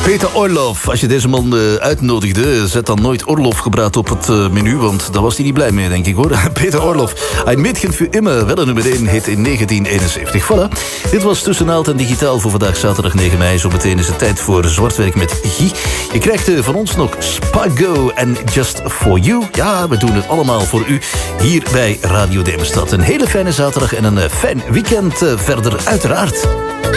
Peter Orloff, als je deze man uitnodigde, zet dan nooit Orloff-gebraad op het menu, want daar was hij niet blij mee, denk ik, hoor. Peter Orloff, Ein Mädchen für immer, wel een nummer 1 hit in 1971. Voilà, dit was Tussen Naald en Digitaal voor vandaag zaterdag 9 mei. Zometeen is het tijd voor Zwartwerk met Guy. Je krijgt van ons nog Spago en Just For You. Ja, we doen het allemaal voor u hier bij Radio Demenstad. Een hele fijne zaterdag en een fijn weekend verder, uiteraard.